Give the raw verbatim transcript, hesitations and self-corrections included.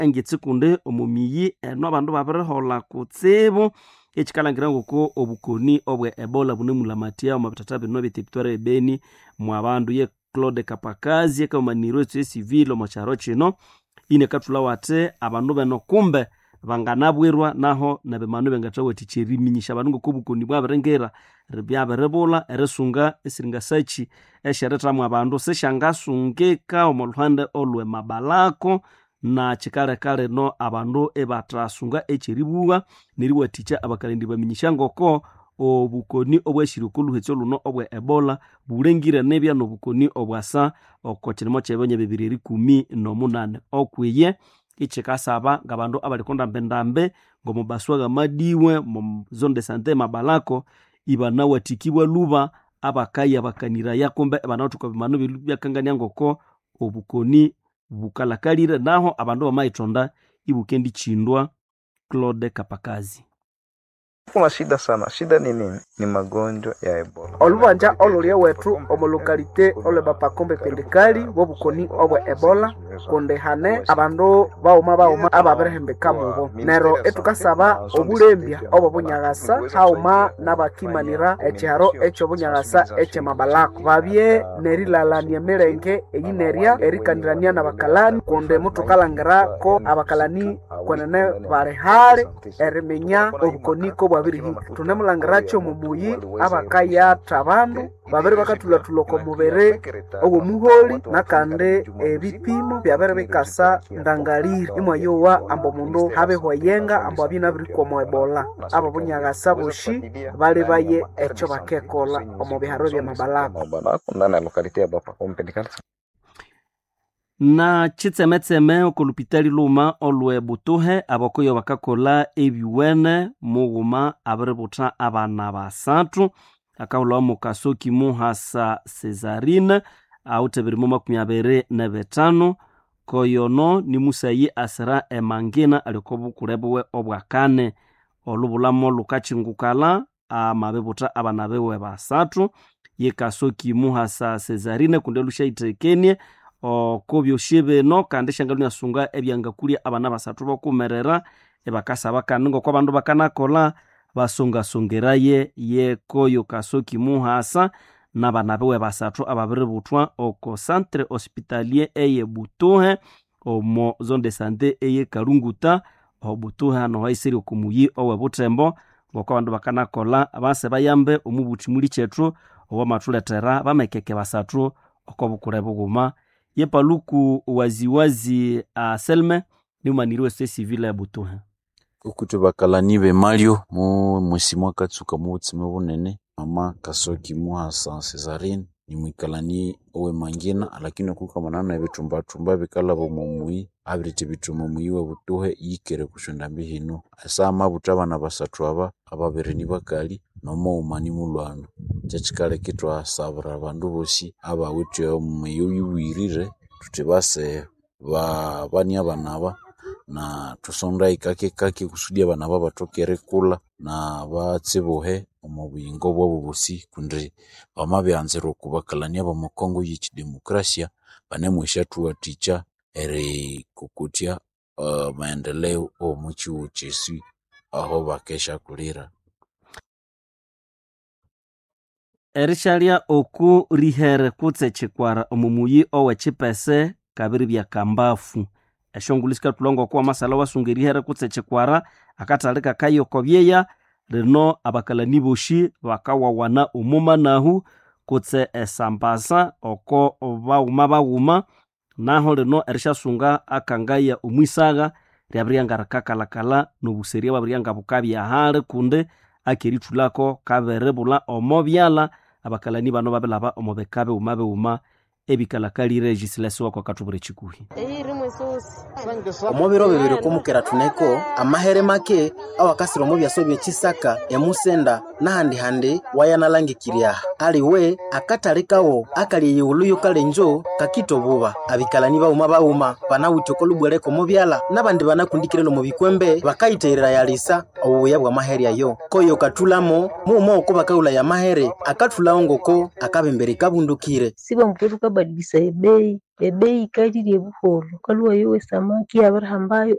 engitsekunde omumiyi eno abandu babirihola kutsibu ekikalangira ngoko obukoni obwe Ebola bunemulamatia omabitata bino bitipitware ebeni mu abandu ye Claude Kapakazi ekamaniro etsu civil omocharo chino ine katula wate abandu beno kumbe banganabwirwa naho nabemanu bengatawaticheri minyisha abandu ngoko obukoni bwabirengera byabiribula erisunga esiringa sachi esheretamu abandu seshangasungika omoluhande olwe mabalako na chikale kale no abandu ebatrasunga echiribuwa neriwaticha abakalindi baminyisha ngoko obukoni obwashirikulu hetso luno obwe Ebola bulengire nebya nobukoni obwasa okochirimo chebonye bibiri rikumi no munane okwiye ichikasaba ngabandu abalikonda mbendambe ngomubaswaga madiwe mu zone de santé mabalako ibana watikibwa luba abakaya bakanira yakombe abanatuka bimanu byakanganya ngoko obukoni bukalakalire naho abandu bamaitonda ibukendi chindwa. Claude Kapakazi: kuna shida sana. Shida ni nini? Ni magonjwa ya Ebola. Olubanja olulie wetu omolokalite ole bapakombe pendekali wobukoni obwe Ebola kondehane abandu bauma bauma ababerehembeka mubo nero etukasaba obulembya obo bunyagasa hauma nabakimanira echaro echo bunyagasa eche mabalako babye nerilalania melenge eyineria erikanirania nabakalani konde mutukalangira ko abakalani kwenene barehare erimenya obukoni ko bwabiri tunemulangiracho mumuyi abakaya tabandu babere bakatulatula ko mubere owo muholi nakande ebipimo byabere bikasa ndangalire imwayowa ambo mundu habe hoyenga ambo abina biri ko mu Ebola abo bunyagasa bushi bali baye echo bakekola omo biharo bya mabalako mabalako ndana lokalite abapa kompendikala na chitsemetseme okolupitali luma olwe Butuhe abakoyo bakakola ebiwene muguma abiributa abana basatu akawula mu Kasoki Muhasa Cesarine autebirimo makumi abiri na betano koyono ni Musayi Asira Emangina alikobukulebuwe obwakane olubulamo lukachingukala amabebuta abana bewe basatu ye Kasoki Muhasa Cesarine kundelusha itekenie okobyo shibe no kandi shangalu yasunga ebyangakuli abana basatu bokumerera ebakasaba kaningo kwa bandu bakanakola basonga songeraye ye koyo Kasoki Muhasa nabana bewe basatu ababiri butwa oko centre hospitalier eye Butuhe omo zone de santé eye Kalunguta obutuhe no haisiri okumuyi owe Butembo ngoko bandu bakanakola abase bayambe omubuti muri chetro owa matuletera bamekeke basatu okobukure buguma ye paluku waziwazi a uh, Selme ni maniriwe se civile ya Butuhe okutubakalani be Mario mu musimo katsuka mu butsime bunene mama Kasoki Muhasa Cesarine ni mwikalani owe Mangina lakini kuka manana ebitumba tumba bikala bo mumui abirite bituma muyiwe Butuhe yikere kushonda mbihino asa mabuta bana basatu aba ababere ni bakali nomo umani mulwana cyachikale kitwa sabra bandu bosi aba witwe muyuyirire tutibase ba bani abanaba na tusonda ikake kake kusudia bana baba tokere kula na batsibohe omubingo bwo bubusi kundri bamabyanzero kubakalania ba Kongo yichi demokrasia banemwisha tuwa ticha ere kukutia uh, maendeleo omuchi uchesi aho bakesha kulira erishalia oku rihere kutse chikwara omumuyi owe chipese kabiri bya kambafu eshongulisika tulongo kwa masala wasungeri here kutse chikwara akatalika kayo kobyeya rino abakalani boshi bakawawana umuma nahu kutse esambasa oko bauma bauma naho rino erishasunga akangaya umwisaga ryabryanga kakalakala nobuseria babryanga bukabya hale kunde akeritulako kaberebula omobyala abakalani bano babelaba omobekabe umabe uma ebikalakalire Gisleswa kwa katubure chikuhi omobiro bibiri kumukera tuneko amahere make awakasiro mubya sobye chisaka emusenda nahandi handi wayanalangikirya aliwe akatalikawo akali yiwuluyo kalenjo kakitobuba abikalani bauma bauma banawithe okolubwereko mu byala nabandi banakundikirelo mu bikwembe bakayiterera yalisa obuya bwa mahere ayo koyo katulamo mumo oko bakaula ya mahere akathulawo ngoko akabembere kabundukire siba mperu kabadilisa ebei ebei kalili ebuhoro kaluwa yowe samaki abarhambayo